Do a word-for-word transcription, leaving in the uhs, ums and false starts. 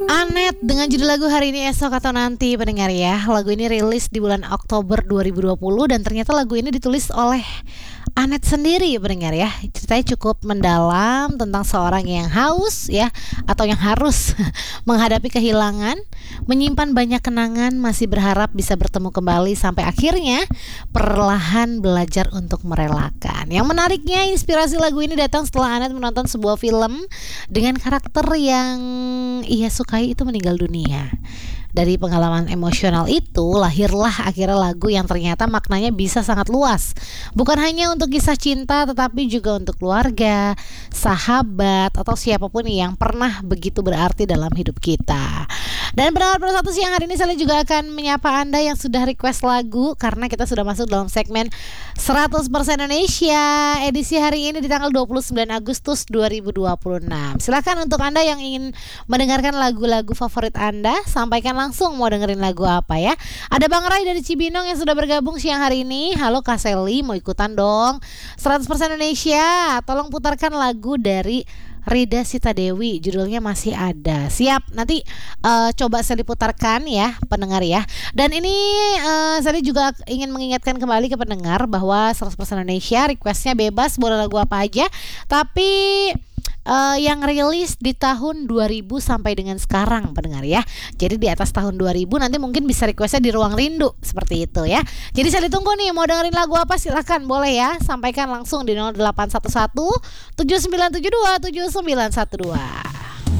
Anet dengan judul lagu Hari Ini Esok Atau Nanti, pendengar ya. Lagu ini rilis di bulan Oktober dua ribu dua puluh dan ternyata lagu ini ditulis oleh Anet sendiri, pendengar ya. Ceritanya cukup mendalam tentang seorang yang haus ya, atau yang harus menghadapi kehilangan, menyimpan banyak kenangan, masih berharap bisa bertemu kembali sampai akhirnya perlahan belajar untuk merelakan. Yang menariknya, inspirasi lagu ini datang setelah Anet menonton sebuah film dengan karakter yang ia sukai itu meninggal dunia. Dari pengalaman emosional itu lahirlah akhirnya lagu yang ternyata maknanya bisa sangat luas. Bukan hanya untuk kisah cinta, tetapi juga untuk keluarga, sahabat, atau siapapun yang pernah begitu berarti dalam hidup kita. Dan pendengar Persatu, siang hari ini saya juga akan menyapa Anda yang sudah request lagu, karena kita sudah masuk dalam segmen seratus persen Indonesia edisi hari ini di tanggal dua puluh sembilan Agustus dua ribu dua puluh enam. Silakan untuk Anda yang ingin mendengarkan lagu-lagu favorit Anda, sampaikan langsung mau dengerin lagu apa ya. Ada Bang Ray dari Cibinong yang sudah bergabung siang hari ini. Halo Kak Seli, mau ikutan dong seratus persen Indonesia. Tolong putarkan lagu dari Rida Sita Dewi, judulnya Masih Ada. Siap, nanti uh, coba saya diputarkan ya pendengar ya. Dan ini uh, saya juga ingin mengingatkan kembali ke pendengar bahwa seratus persen Indonesia requestnya bebas, boleh lagu apa aja. Tapi Uh, yang rilis di tahun dua ribu sampai dengan sekarang, pendengar ya. Jadi di atas tahun dua ribu nanti mungkin bisa requestnya di Ruang Rindu, seperti itu ya. Jadi saya ditunggu nih, mau dengerin lagu apa silahkan, boleh ya. Sampaikan langsung di nol delapan satu satu tujuh sembilan tujuh dua tujuh sembilan satu dua.